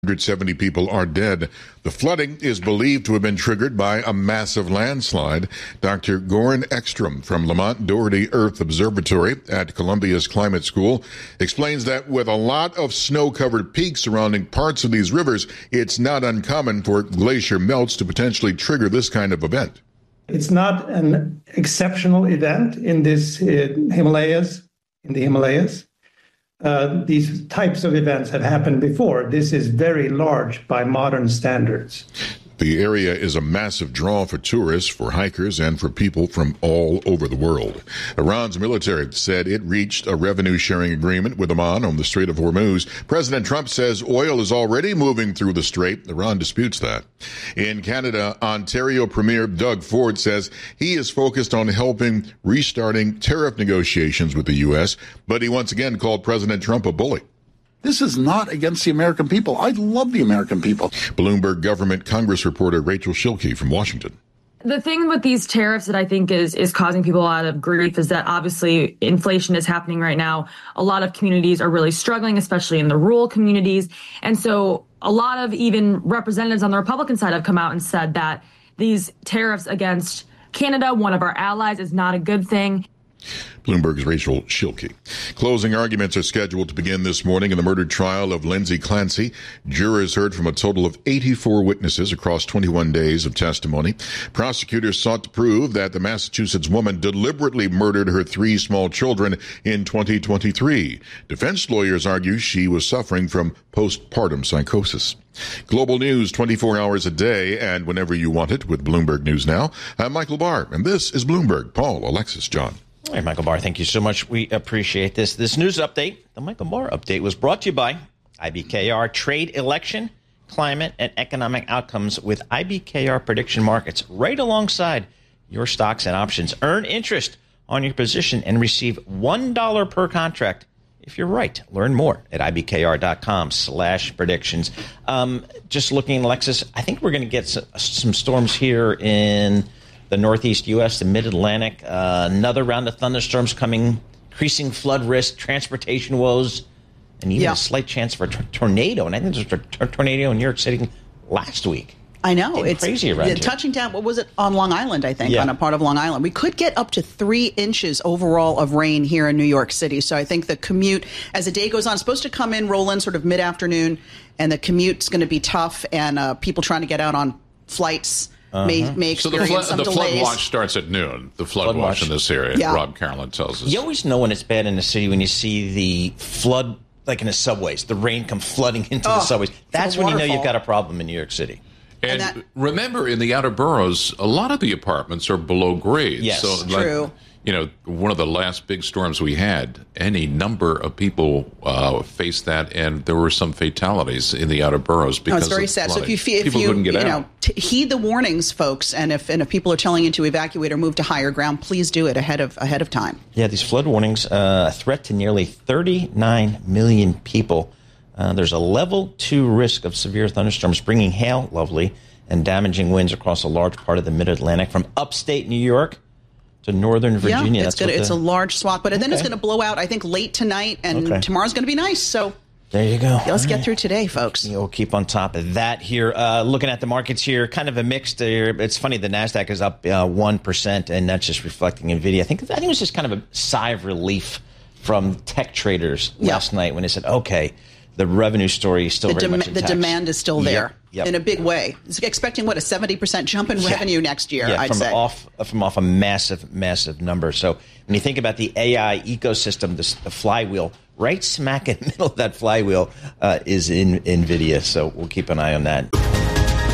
170 people are dead. The flooding is believed to have been triggered by a massive landslide. Dr. Goran Ekstrom from Lamont Doherty Earth Observatory at Columbia's Climate School explains that with a lot of snow-covered peaks surrounding parts of these rivers, it's not uncommon for glacier melts to potentially trigger this kind of event. It's not an exceptional event in the Himalayas. These types of events have happened before. This is very large by modern standards. The area is a massive draw for tourists, for hikers, and for people from all over the world. Iran's military said it reached a revenue-sharing agreement with Oman on the Strait of Hormuz. President Trump says oil is already moving through the strait. Iran disputes that. In Canada, Ontario Premier Doug Ford says he is focused on helping restarting tariff negotiations with the U.S., but he once again called President Trump a bully. This is not against the American people. I love the American people. Bloomberg government Congress reporter Rachel Schilke from Washington. The thing with these tariffs that I think is causing people a lot of grief is that obviously inflation is happening right now. A lot of communities are really struggling, especially in the rural communities. And so a lot of even representatives on the Republican side have come out and said that these tariffs against Canada, one of our allies, is not a good thing. Bloomberg's Rachel Schilke. Closing arguments are scheduled to begin this morning in the murder trial of Lindsay Clancy. Jurors heard from a total of 84 witnesses across 21 days of testimony. Prosecutors sought to prove that the Massachusetts woman deliberately murdered her 3 small children in 2023. Defense lawyers argue she was suffering from postpartum psychosis. Global news 24 hours a day and whenever you want it with Bloomberg News Now. I'm Michael Barr, and this is Bloomberg. Paul, Alexis, John. All right, Michael Barr, thank you so much. We appreciate this. This news update, the Michael Barr update, was brought to you by IBKR Trade, Election, Climate, and Economic Outcomes with IBKR Prediction Markets right alongside your stocks and options. Earn interest on your position and receive $1 per contract if you're right. Learn more at ibkr.com/predictions. Just looking, Alexis, I think we're going to get some storms here in the northeast U.S., the mid-Atlantic, another round of thunderstorms coming, increasing flood risk, transportation woes, and even a slight chance for a tornado. And I think there was a tornado in New York City last week. I know. It's crazy around here. Touching down, what was it, on Long Island, I think, on a part of Long Island. We could get up to 3 inches overall of rain here in New York City. So I think the commute, as the day goes on, is supposed to come in, roll in sort of mid-afternoon, and the commute's going to be tough, and people trying to get out on flights may experience some delays. The flood watch starts at noon. The flood watch in this area, Rob Carolyn tells us. You always know when it's bad in the city when you see the flood, like in the subways, the rain come flooding into the subways. That's when you know you've got a problem in New York City. And remember, in the outer boroughs, a lot of the apartments are below grade. Yes, so, true. One of the last big storms we had, any number of people faced that, and there were some fatalities in the outer boroughs because it's very sad. Flooding. So if you couldn't get out. Heed the warnings, folks, and if people are telling you to evacuate or move to higher ground, please do it ahead of time. Yeah, these flood warnings, a threat to nearly 39 million people. There's a level 2 risk of severe thunderstorms bringing hail, lovely, and damaging winds across a large part of the mid-Atlantic from upstate New York to northern Virginia. Yeah, it's a large swath, but then it's going to blow out, I think, late tonight, and tomorrow's going to be nice. So there you go. Let's get through today, folks. We'll keep on top of that here. Looking at the markets here, kind of a mixed. It's funny, the NASDAQ is up 1%, and that's just reflecting NVIDIA. I think it was just kind of a sigh of relief from tech traders last night when they said, okay, the revenue story is still very much intact. The demand is still there in a big way. It's expecting, a 70% jump in revenue next year, I'd say. From off a massive, massive number. So when you think about the AI ecosystem, the flywheel, right smack in the middle of that flywheel is in NVIDIA. So we'll keep an eye on that.